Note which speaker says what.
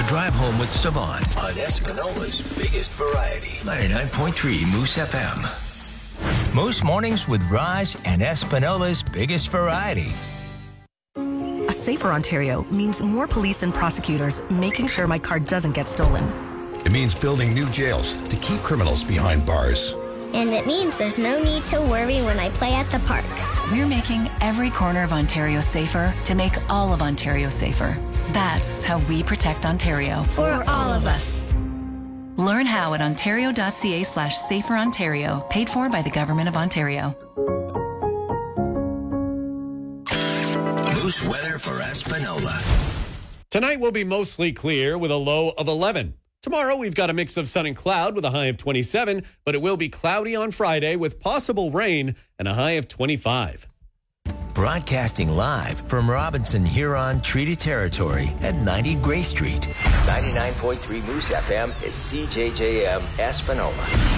Speaker 1: Drive Home with Savon on Espinola's biggest variety. 99.3 Moose FM. Moose Mornings with Roz and Espinola's biggest variety.
Speaker 2: A safer Ontario means more police and prosecutors making sure my car doesn't get stolen.
Speaker 3: It means building new jails to keep criminals behind bars.
Speaker 4: And it means there's no need to worry when I play at the park.
Speaker 5: We're making every corner of Ontario safer to make all of Ontario safer. That's how we protect Ontario.
Speaker 4: For all of us.
Speaker 5: Learn how at ontario.ca/saferontario, paid for by the Government of Ontario.
Speaker 1: Moose weather for Espinola.
Speaker 6: Tonight will be mostly clear with a low of 11. Tomorrow, we've got a mix of sun and cloud with a high of 27, but it will be cloudy on Friday with possible rain and a high of 25.
Speaker 1: Broadcasting live from Robinson Huron Treaty Territory at 90 Gray Street. 99.3 Moose FM is CJJM Espinola.